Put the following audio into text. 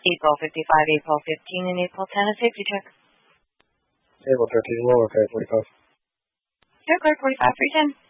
April 55, April 15, and April 10, a safety check. April 13, lower card 45. Clear card 45, 310.